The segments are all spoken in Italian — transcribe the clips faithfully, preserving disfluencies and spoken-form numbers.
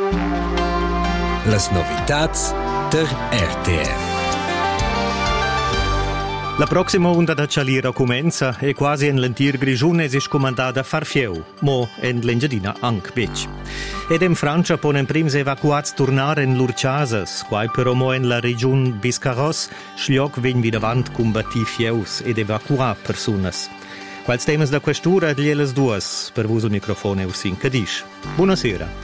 Las novitats der R T R. La prossima onda da Cialira comenza e quasi in l'entir grigiun es comandata Farfieu, mo en l'engiadina anche bec. Ed in Francia ponen prims evacuats tornar in lur casas, quai però mo in la region Biscarros schloc vegn vidavant combattir fieus ed evacuar personas. Quals temas da questura glielas duas, per vos il microfone usin cadisch. Buonasera.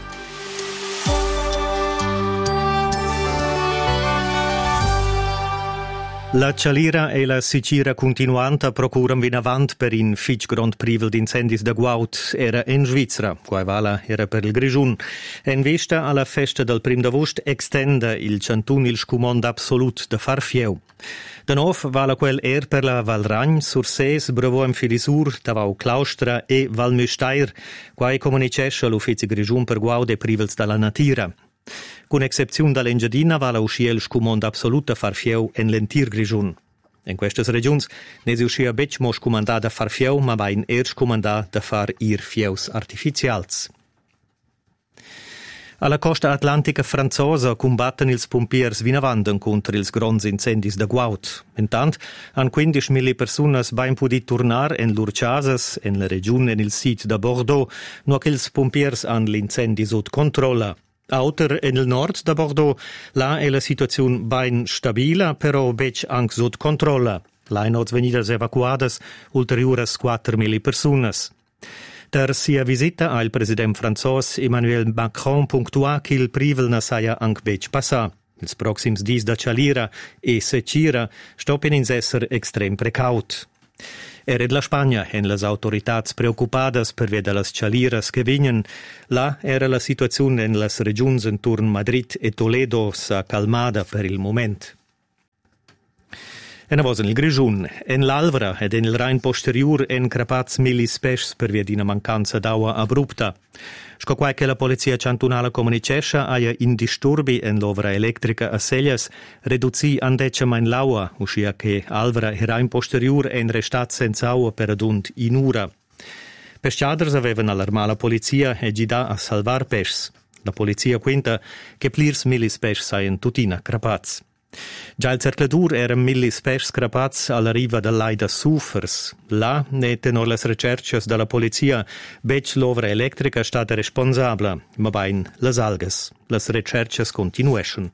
La Cialira e la Sicira continuanta procuran vin avant per in fitch grand privel d'incendis da Guaut era in Svizzera, quai vala era per il Grigiun. En vista alla festa del prim d'agost extenda il ciantun il scumond absolut da Farfieu. Da nov vala quel er per la Valragn, Surses, Bravo en Filisur, Tavau Claustra e Valmüstair, quai comunicesce l'uffizi Grigiun per Guaut e privels dalla natira. Con eccezione dall'Engiadina va la uscire il scumond absolut a Farfieu en l'entir Grigiun. In queste regioni ne si uscire bec mo scumandà a Farfieu, ma va in er scumandà da far ir fieus artificials. Alla costa atlantica franzosa combatten ils pompiers vinavanden contro ils grands incendis da Guaut. Intant han quindicimila personas bain pudit tornar en lur casas en la regione en il sit da Bordeaux, no che ils pompiers han l'incendi sot controlla. Auter en il nord da Bordeaux, là è la situazione ben stabila, però bec anche sotto controlla. Là in venidas evacuadas ulteriores quattromila personas. Der sia visita al president francos Emmanuel Macron punctua che il privel na saia anche bec passa. Ils proxims dis da Cialira e Secira stoppen in esser extrem precaut. Era la Spagna en las autoritats preoccupadas per via de las Cialiras che vignen. Là era la situazione en las regions entorn Madrid e Toledo sa calmada per il moment. En avos en il Grigiun, en l'Alvra ed en il Rhein posterior en crapats millis pes per via d'ina mancanza d'aua abrupta. Sco quai che la polizia cantonala comunicescia aia in disturbi en l'ovra elettrica a Sellas reduzi andeccia main l'aua, uscia che Alvra e Rhein posterior en restat senza aua per adunt in ura. Pesciaders avevan allarmà la polizia e gida a salvar pes. La polizia quinta che plirs millis pes saien tutina crapats. Già il cercladur era millis pes crapats alla riva dell'Aida Sufers. Là, ne tenor las recerches della polizia, bec l'ovra elettrica stata responsabla, ma bain las algas. Las recerches continueschen.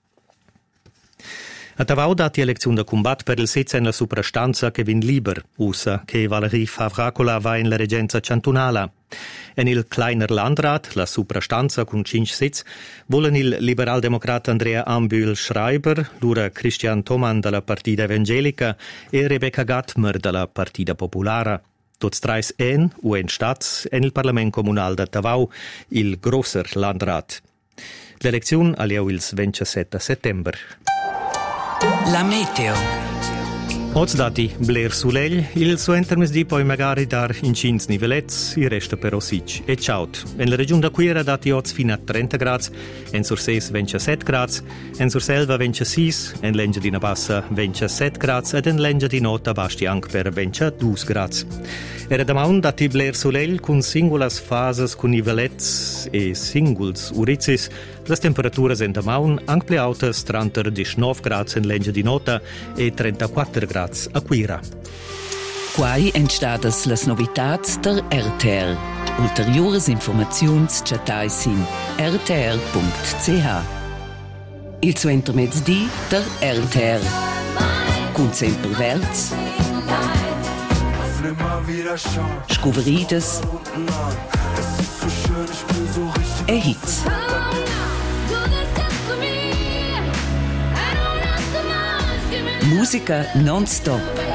A Tavau dati elezione da combat per il sezza in la suprastanza che vin liber, usa che Valerie Favracola va in la regenza cantonala. En il kleiner Landrat, la suprastanza con cinque sitz, volen il liberal-democrat Andrea Ambühl-Schreiber, l'ura Christian Thoman dalla Partida Evangelica e Rebecca Gattmer dalla Partida Populara. Tots trais en, u en stats, en il Parlament Comunal da Tavau, il grosser Landrat. L'elezione alieu il ventisette settembre. La meteo. Oz dati bler sulegl, il suo intermes di poi magari dar in cins nivelets, il resta però sic e ciaut. En la regione d'Aquira dati oz fino a trenta gradi, en Surses ventisette gradi, en Surselva ventisei, en l'Engiadina Bassa ventisette gradi ed en l'Engiadina Nota basti anche per ventidue gradi. Era da maun dati bler sulegl con singulas fases con nivelets e singuls urizis, las temperaturas en da maun anche ple autas trenta diciannove gradi en l'Engiadina Nota e trentaquattro gradi a Quira. Quai entstadas las novitats der R T R. Ulteriores informaziuns chatai sin r t r punct c h. Il suo intermezdi der R T R. Cun sempre verts. Scuverides. E hits. Musica non-stop.